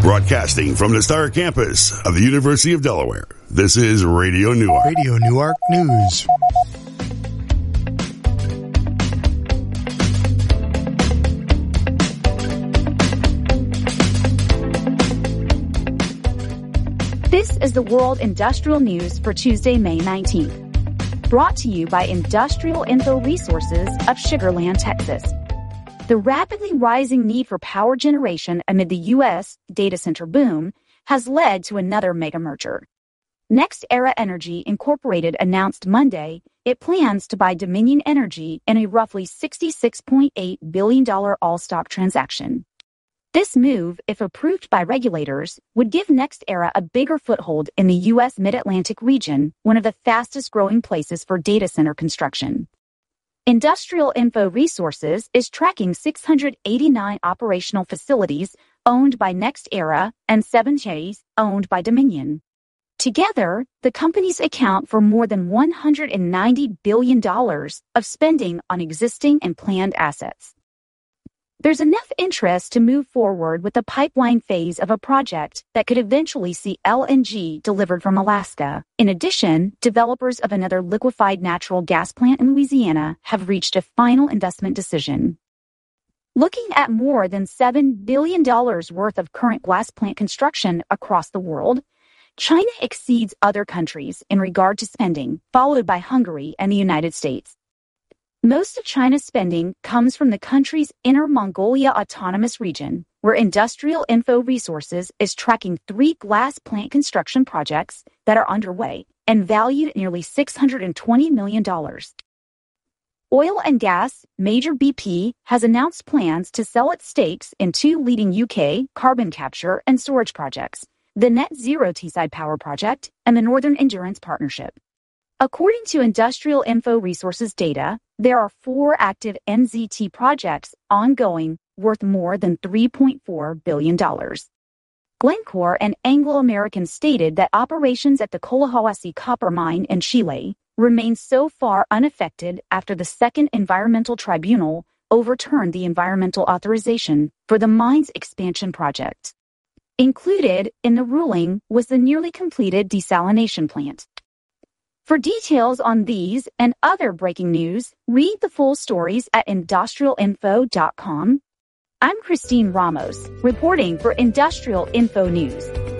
Broadcasting from the Star Campus of the University of Delaware, this is Radio Newark. Radio Newark News. This is the World Industrial News for Tuesday, May 19th. Brought to you by Industrial Info Resources of Sugar Land, Texas. The rapidly rising need for power generation amid the U.S. data center boom has led to another mega merger. NextEra Energy Incorporated announced Monday it plans to buy Dominion Energy in a roughly $66.8 billion all-stock transaction. This move, if approved by regulators, would give NextEra a bigger foothold in the U.S. Mid-Atlantic region, one of the fastest-growing places for data center construction. Industrial Info Resources is tracking 689 operational facilities owned by NextEra and 7 Chase owned by Dominion. Together, the companies account for more than $190 billion of spending on existing and planned assets. There's enough interest to move forward with the pipeline phase of a project that could eventually see LNG delivered from Alaska. In addition, developers of another liquefied natural gas plant in Louisiana have reached a final investment decision. Looking at more than $7 billion worth of current glass plant construction across the world, China exceeds other countries in regard to spending, followed by Hungary and the United States. Most of China's spending comes from the country's Inner Mongolia Autonomous Region, where Industrial Info Resources is tracking 3 glass plant construction projects that are underway and valued at nearly $620 million. Oil and gas major BP has announced plans to sell its stakes in 2 leading UK carbon capture and storage projects, the Net Zero Teesside Power Project and the Northern Endurance Partnership. According to Industrial Info Resources data, there are 4 active NZT projects ongoing worth more than $3.4 billion. Glencore and Anglo American stated that operations at the Collahuasi copper mine in Chile remain so far unaffected after the Second Environmental Tribunal overturned the environmental authorization for the mine's expansion project. Included in the ruling was the nearly completed desalination plant. For details on these and other breaking news, read the full stories at industrialinfo.com. I'm Christine Ramos, reporting for Industrial Info News.